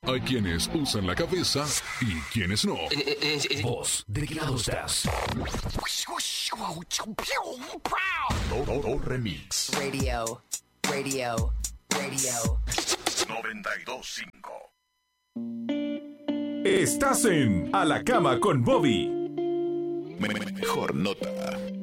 Hay quienes usan la cabeza y quienes no. ¿Vos de qué lado estás? Todo remix. Radio. 92.5. Estás en A la Cama con Bobby. Mejor nota.